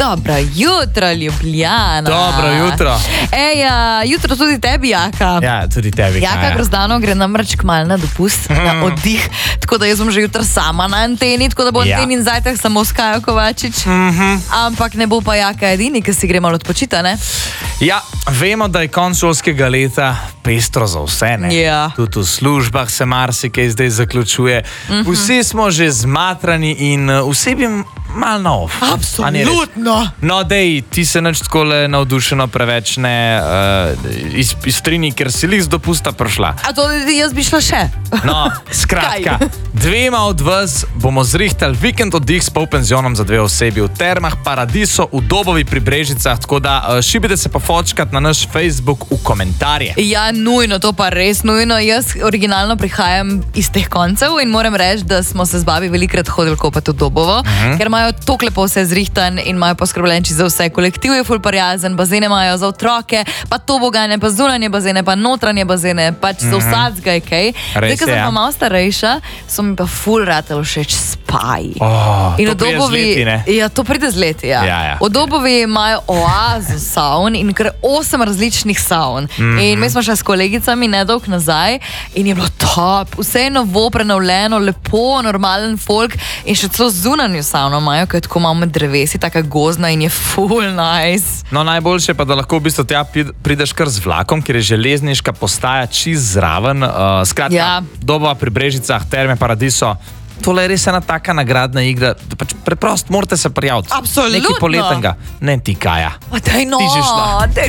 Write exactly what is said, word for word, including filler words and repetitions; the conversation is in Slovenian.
Dobro jutro, Ljubljana. Dobro jutro. Ej, uh, jutro tudi tebi, Jaka. Ja, tudi tebi. Jaka Grozdano gre namreč kmalu na dopust, mm. na oddih, tako da jaz bom že jutro sama na anteni, tako da bo Ja. antenin zajtrk samo s Kajo Kovačič. Mhm. Ampak ne bo pa Jaka edini, ki si gre malo odpočita, ne? Ja, vemo, da je konec šolskega leta pestro za vse, ne? Ja. Tudi v službah se marsikaj zdaj zaključuje. Mm-hmm. Vsi smo že zmatrani in uh, vsi bi malo na off. A ni res? Absolutno. No, dej, ti se nič takole navdušeno preveč ne uh, iz, iztrini, ker si list dopusta prišla. A to jaz bi šla še? No, skratka, dvema od vas bomo zrihtali vikend oddih s polpenzionom za dve osebi v Termah Paradiso v Dobovi pri Brežicah, tako da uh, šibite se pa fočkat na naš Facebook v komentarje. Ja, nujno, to pa res nujno. Jaz originalno prihajam iz teh koncev in moram reči, da smo se z babi velikrat hodili kopati v Dobovo, uh-huh. ker imajo tako lepo vse zrihtan in imajo poskrblenči za vse. Kolektiv je ful prijazen, bazene imajo za otroke, pa tobogane, pa zunanje bazene, pa notranje bazene, pač uh-huh. za vsadzga je kaj. Zdaj, ko sem pa malo starejša, so mi pa ful ratel všeč spaji. Oh, in to v Dobovi, pride z leti, ne? ja, to pride z leti, ja. Ja, ja. V Dobovi imajo oazo saun in kar osem različnih saun. Mm-hmm. In mi smo šli s kolegicami nedolg nazaj in je bilo top. Vse je novo, prenovljeno, lepo, normalen folk in še celo zunanjo sauno imajo, ker je tako malo med drevesi, taka gozna in je full nice. No, najboljše pa, da lahko v bistvu tja prideš kar z vlakom, ker je železniška postaja čist zraven. Uh, skratka, Ja. Dobova pri Brežicah, Terme Paradiso. Tole je res ena taka nagradna igra, da pač preprosto morate se prijaviti. Absolutno. Nekaj poletnega. Ne ti, Kaja. Pa daj no, Ti že šla. daj